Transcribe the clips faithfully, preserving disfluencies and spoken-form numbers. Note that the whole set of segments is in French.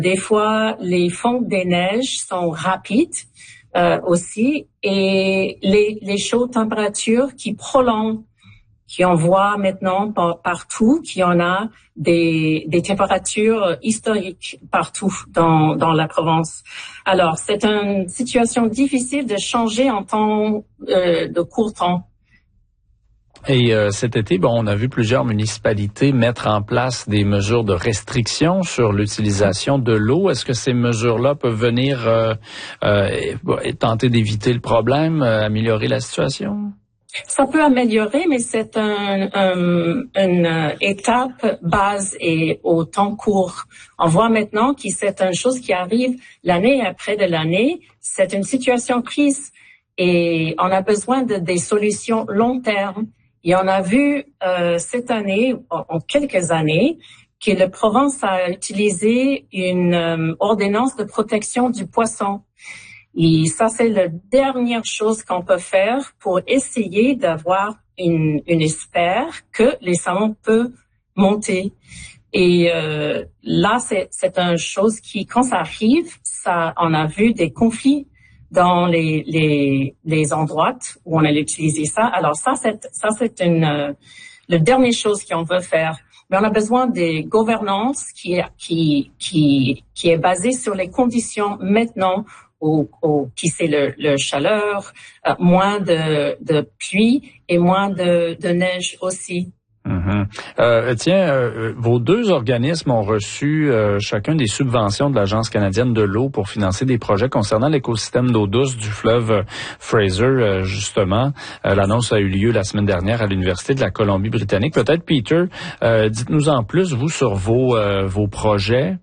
Des fois, les fontes des neiges sont rapides euh, aussi et les, les chaudes températures qui prolongent, qui on voit maintenant par, partout, qui en a des, des températures historiques partout dans, dans la Provence. Alors, c'est une situation difficile de changer en temps euh, de court temps. Et euh, cet été, bon, on a vu plusieurs municipalités mettre en place des mesures de restriction sur l'utilisation de l'eau. Est-ce que ces mesures-là peuvent venir euh, euh, tenter d'éviter le problème, euh, améliorer la situation? Ça peut améliorer, mais c'est un, un, une étape base et au temps court. On voit maintenant que c'est une chose qui arrive l'année après de l'année. C'est une situation crise et on a besoin de des solutions long terme. Et on a vu euh, cette année, en, en quelques années, que la Provence a utilisé une euh, ordonnance de protection du poisson. Et ça, c'est la dernière chose qu'on peut faire pour essayer d'avoir une, une espère que les salmons peuvent monter. Et euh, là, c'est, c'est une chose qui, quand ça arrive, ça, on a vu des conflits dans les, les, les endroits où on a utilisé ça. Alors ça, c'est, ça, c'est une, euh, la dernière chose qu'on veut faire. Mais on a besoin des gouvernances qui, qui, qui, qui est basée sur les conditions maintenant où, où qui c'est le, le chaleur, euh, moins de, de pluie et moins de, de neige aussi. Mm-hmm. Euh, tiens, euh, vos deux organismes ont reçu euh, chacun des subventions de l'Agence canadienne de l'eau pour financer des projets concernant l'écosystème d'eau douce du fleuve Fraser, euh, justement. Euh, l'annonce a eu lieu la semaine dernière à l'Université de la Colombie-Britannique. Peut-être, Peter, euh, dites-nous en plus, vous, sur vos, euh, vos projets.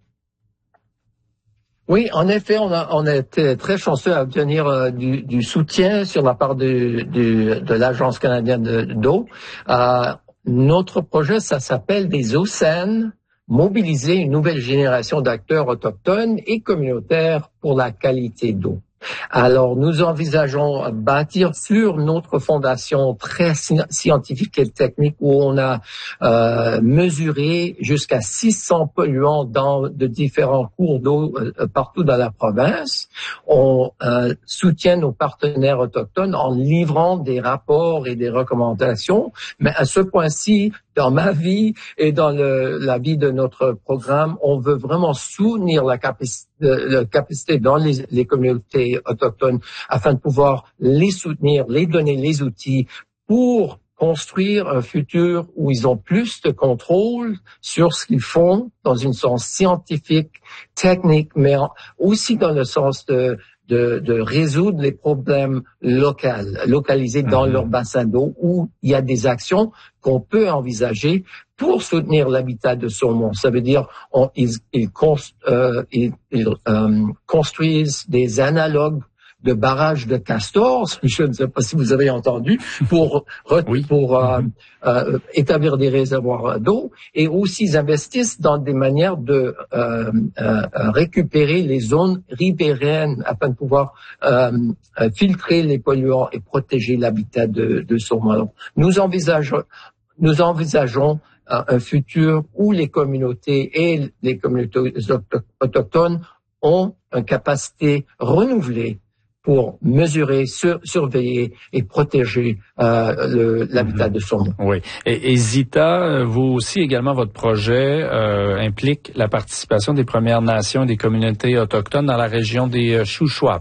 Oui, en effet, on a, on a été très chanceux à obtenir euh, du, du soutien sur la part de, de, de l'Agence canadienne de, d'eau. Euh, Notre projet, ça s'appelle des eaux saines, mobiliser une nouvelle génération d'acteurs autochtones et communautaires pour la qualité d'eau. Alors, nous envisageons bâtir sur notre fondation très scientifique et technique où on a euh, mesuré jusqu'à six cents polluants dans de différents cours d'eau euh, partout dans la province. On euh, soutient nos partenaires autochtones en livrant des rapports et des recommandations, mais à ce point-ci, dans ma vie et dans le, la vie de notre programme, on veut vraiment soutenir la capacité, la capacité dans les, les communautés autochtones afin de pouvoir les soutenir, les donner les outils pour construire un futur où ils ont plus de contrôle sur ce qu'ils font dans une sens scientifique, technique, mais aussi dans le sens de De, de résoudre les problèmes locaux, localisés dans mmh. leur bassin d'eau, où il y a des actions qu'on peut envisager pour soutenir l'habitat de saumon. Ça veut dire on, ils, ils, const, euh, ils, ils euh, construisent des analogues de barrages de castors, je ne sais pas si vous avez entendu, pour, oui. pour euh, euh, établir des réservoirs d'eau, et aussi ils investissent dans des manières de euh, euh, récupérer les zones riveraines afin de pouvoir euh, filtrer les polluants et protéger l'habitat de, de saumon. Nous envisageons, nous envisageons un futur où les communautés et les communautés autochtones ont une capacité renouvelée pour mesurer, sur, surveiller et protéger euh, le, l'habitat mmh. de saumon. Oui. Et, et Zita, vous aussi également, votre projet euh, implique la participation des Premières Nations et des communautés autochtones dans la région des Shuswap.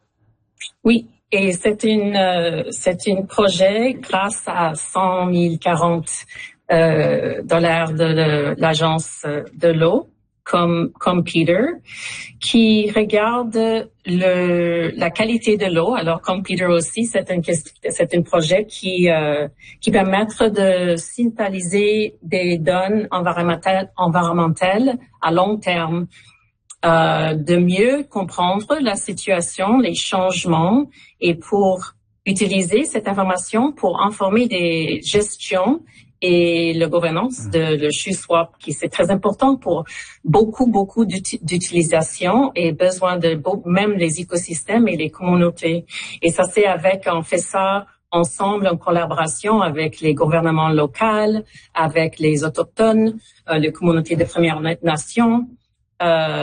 Oui. Et c'est une euh, c'est un projet grâce à cent mille quarante euh, dollars de, de l'agence de l'eau, comme comme Peter, qui regarde le la qualité de l'eau. Alors comme Peter aussi, c'est un c'est un projet qui euh, qui permet de synthétiser des données environnementales environnementales à long terme. Euh, de mieux comprendre la situation, les changements, et pour utiliser cette information pour informer des gestions et la gouvernance de le Shuswap, qui c'est très important pour beaucoup, beaucoup d'utilisation et besoin de même les écosystèmes et les communautés. Et ça, c'est avec, on fait ça ensemble en collaboration avec les gouvernements locaux, avec les autochtones, euh, les communautés de Premières Nations, euh,